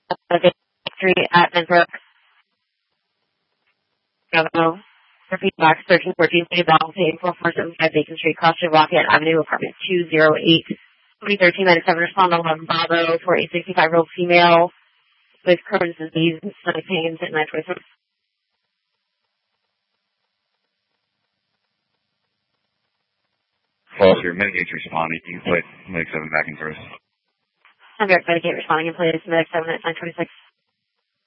Street at Benbrook. Governor. Repeat box 1314, City Bell, paying 4475 Bacon Street, Costa Rocket Avenue, apartment 208, 2013-97, respond on 11 Bravo for a 65-year-old female with Crohn's disease and stomach pains at 927. Foster, Medicate's responding. You can play Medic 7 back in first. I'm Medicaid responding in place, Medic 7 at 926.